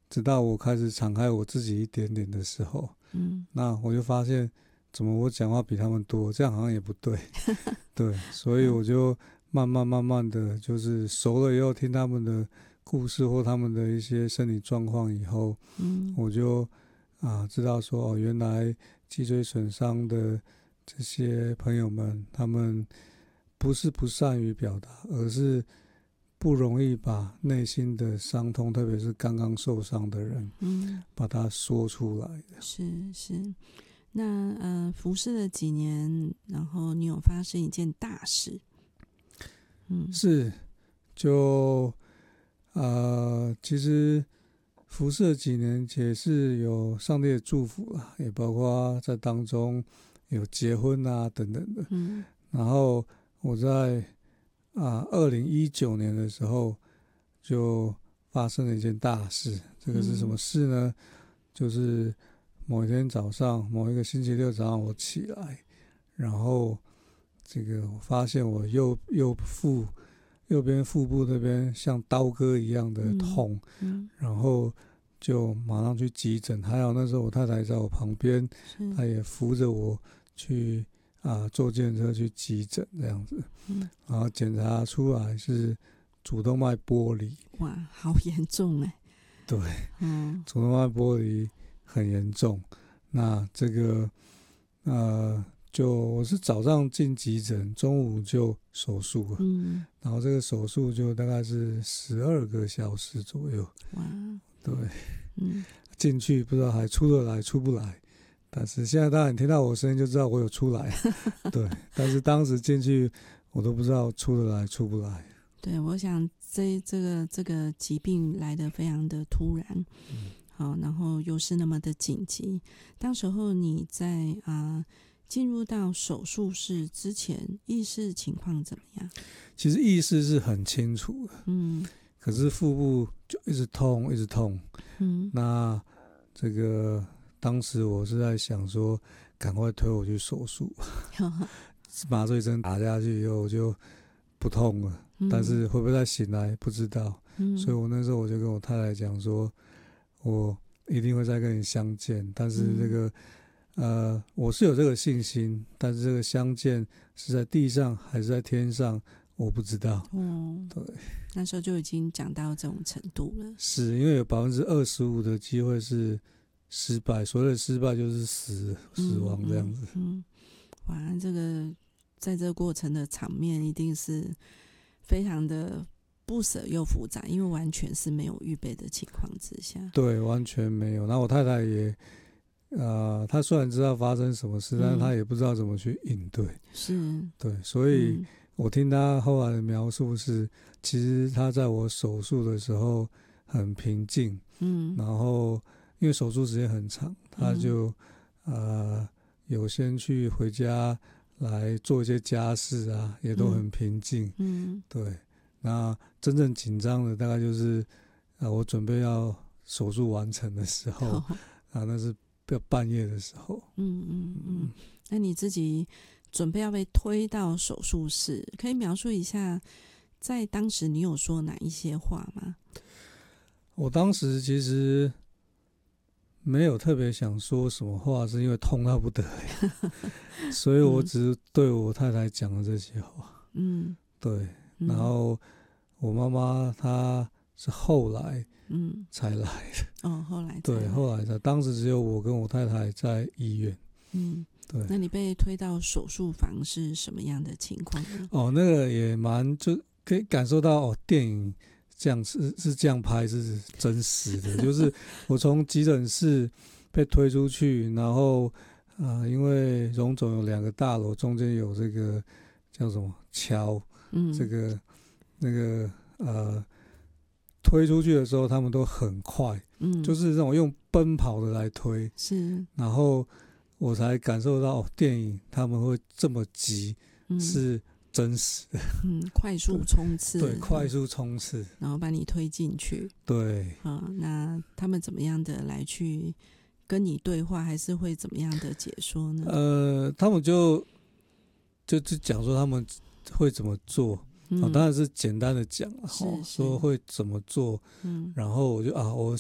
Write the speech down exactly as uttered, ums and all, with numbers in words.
直到我开始敞开我自己一点点的时候，嗯，那我就发现怎么我讲话比他们多，这样好像也不对，对，所以我就慢慢慢慢的就是熟了以后，听他们的故事或他们的一些身体状况以后，嗯，我就啊知道说哦，原来脊椎损伤的这些朋友们，他们不是不善于表达，而是不容易把内心的伤痛，特别是刚刚受伤的人，嗯，把它说出来的。 是是，那呃，服侍了几年，然后你有发生一件大事， 嗯，是，就呃，其实服侍了几年也是有上帝的祝福啦，也包括在当中有结婚啊等等的，嗯，然后我在啊，二零一九年的时候就发生了一件大事。这个是什么事呢？嗯、就是某一天早上，某一个星期六早上，我起来，然后这个我发现我右右腹右边腹部那边像刀割一样的痛，嗯嗯、然后就马上去急诊。还好那时候我太太在我旁边，她也扶着我去。啊，坐计程车去急诊这样子，嗯，然后检查出来是主动脉剥离。 哇，好严重哎！ 对，嗯，主动脉剥离很严重。那这个呃，就我是早上进急诊，中午就手术了，嗯，然后这个手术就大概是十二个小时左右。哇，对，嗯，进去不知道还出得来出不来。但是现在当然听到我声音就知道我有出来，对。但是当时进去我都不知道出得来出不来。 对，我想这这个这个疾病来得非常的突然，嗯，好，然后又是那么的紧急。当时候你在啊进入到手术室之前，意识情况怎么样？ 其实意识是很清楚的，嗯，可是腹部就一直痛，一直痛，嗯，那这个。当时我是在想说，赶快推我去手术，麻醉针打下去以后我就不痛了，嗯、但是会不会再醒来不知道，嗯、所以我那时候我就跟我太太讲说，我一定会再跟你相见，但是这个、嗯、呃，我是有这个信心，但是这个相见是在地上还是在天上，我不知道。嗯，对， 那时候就已经讲到这种程度了， 是因为有百分之二十五的机会是。失败，所谓的失败就是死死亡这样子。 嗯，嗯哇，这个在这个过程的场面一定是非常的不舍又复杂，因为完全是没有预备的情况之下。 对，完全没有。然后我太太也，呃，她虽然知道发生什么事，嗯、但是她也不知道怎么去应对。 是， 对，所以我听她后来的描述是，其实她在我手术的时候很平静，嗯，然后。因为手术时间很长，他就、嗯、呃有先去回家来做一些家事啊，也都很平静。嗯，对。那真正紧张的大概就是啊、呃，我准备要手术完成的时候，哦、啊，那是要半夜的时候。 嗯嗯嗯。那你自己准备要被推到手术室，可以描述一下，在当时你有说哪一些话吗？ 我当时其实。没有特别想说什么话，是因为痛到不得了，所以我只是对我太太讲了这些话。嗯，对。然后我妈妈她是后来嗯才来的。 哦，后来才对，后来才。当时只有我跟我太太在医院。嗯，对。 那你被推到手术房是什么样的情况呢？ 哦，那个也蛮就可以感受到哦，电影。这样是是这样拍是真实的，就是我从急诊室被推出去，然后呃，因为荣总有两个大楼，中间有这个叫什么桥，嗯，这个那个呃，推出去的时候他们都很快，嗯，就是这种用奔跑的来推， 是， 然后我才感受到、哦、电影他们会这么急，嗯、是。真实的， 嗯，快速冲刺， 对，快速冲刺， 然后把你推进去， 对， 啊、嗯，那他们怎么样的来去跟你对话，还是会怎么样的解说呢？ 呃，他们就就就讲说他们会怎么做，嗯哦、当然是简单的讲，哦、说会怎么做，嗯，然后我就啊，我